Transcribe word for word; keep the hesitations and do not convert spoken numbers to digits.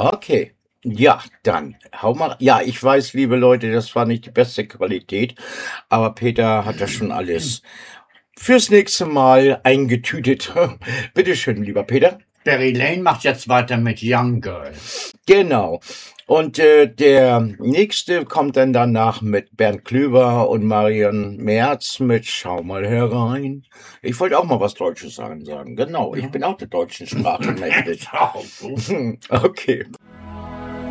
Okay. Ja, dann hau mal. Ja, ich weiß, liebe Leute, das war nicht die beste Qualität, aber Peter hat das schon alles fürs nächste Mal eingetütet. Bitte schön, lieber Peter. Barry Lane macht jetzt weiter mit Young Girl. Genau. Und äh, der nächste kommt dann danach mit Bernd Klüber und Marion Merz mit Schau mal herein. Ich wollte auch mal was Deutsches sagen. sagen. Genau, ich bin auch der deutschen Sprache mächtig. Okay.